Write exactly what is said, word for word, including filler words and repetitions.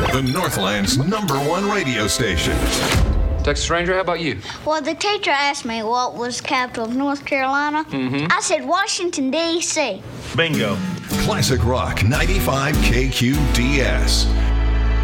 the Northland's number one radio station. Texas Ranger, how about you? Well, the teacher asked me what was the capital of North Carolina. Mm-hmm. I said Washington, D C Bingo. Classic Rock ninety-five K Q D S.